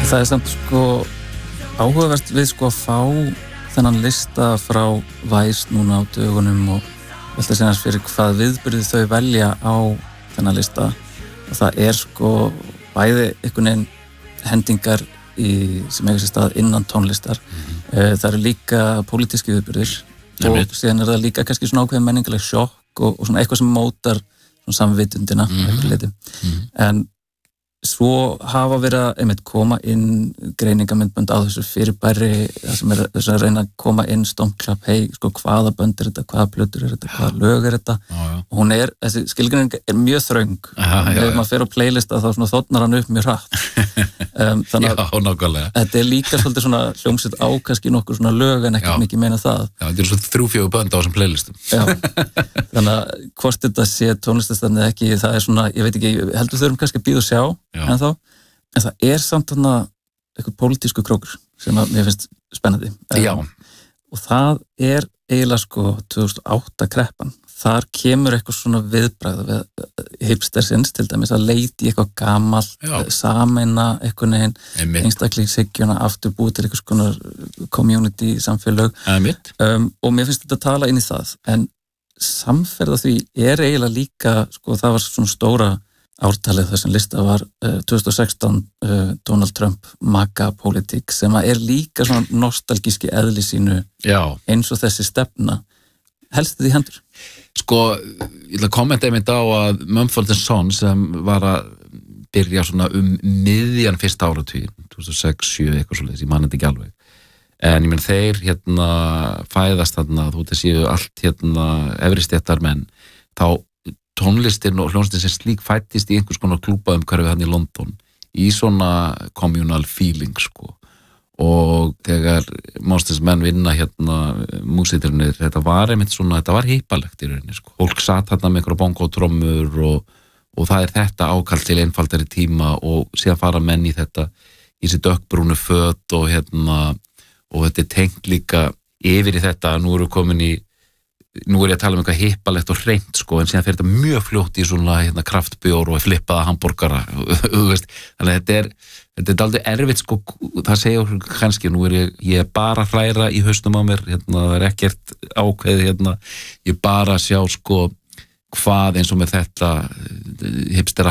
Það samt sko áhugavert við sko að fá þennan lista frá Vice núna á dögunum og velta sér hans fyrir hvað viðburði þau velja á þennan lista og það sko bæði einhvern veginn hendingar sem eiga sér stað innan tónlistar það eru líka pólitíski viðburðir og síðan það líka kannski svona ákveðin menningaleg sjokk og svona eitthvað sem mótar svona samvitundina en svo hafa verið að einmitt koma inn greiningamyndbönd á þessu fyrirbæri það sem þess að reyna að koma inn Stomp-klapp, sko hvaða bönd þetta, hvaða plötur þetta, hvaða lög þetta og hún þessi skilgreining mjög þröng ef maður fer á playlista þá svona þotnar hann upp mjög hratt þannig að þetta líka svolítið svona hljómsveit á kannski nokkur svona lög en ekki mikið meina það þetta svona 3-4 bönd á þessum playlistum þannig að hvort þetta sé tónlistastarfið ekki, það svona, ég veit ekki heldur þurfum kannski að bíða og sjá en það samt þarna eitthvað pólitísku krókur sem að mér finnst spennandi og það eiginlega sko 2008 kreppan þar kemur eitthvað svona viðbragð við hipstersins til dæmis að leita í eitthvað gamalt sameina eitthvað neginn einstaklingshyggjuna aftur búið til eitthvað svona community samfélög og mér finnst þetta að tala inn í það en samferða því eiginlega líka sko það var svona stóra ártalið þessum lista var 2016 Donald Trump MAGA-pólitík sem líka svona nostalgíski eðli sínu eins og þessi stefna helst því hendur? Sko, ég ætla að kommenta einmitt á að Mumford & Sons sem var að byrja svona miðjan fyrsta áratuginn 2006-07 eitthvað svoleiðis, ég man þetta ekki alveg en ég menn þeir fæðast þarna, þú veist séu allt efri stéttar menn þá tónlistin og hljómsveitin sem slík fættist í einhvers konar klúbaumhverfi hann í London í svona communal feeling sko og þegar Monsters menn vinna músíktirnir, þetta var einmitt svona, þetta var hippalegt í rauninni sko, fólk satt þarna með einhverja bongótrommur og það þetta ákall til einfaldari tíma og síðan fara menn í þetta í þessi dökkbrúnu föt og þetta tengt líka yfir í þetta, nú er ég að tala um eitthvað hippalegt og hreint sko, en síðan fer þetta mjög fljótt í svona kraftbjór og flippaða hambúrgara þannig að þetta aldrei erfitt sko, það segja kannski, nú ég bara hræra í hausnum á mér, það ekkert ákveðið, ég bara sjá sko hvað eins og með þetta hipstera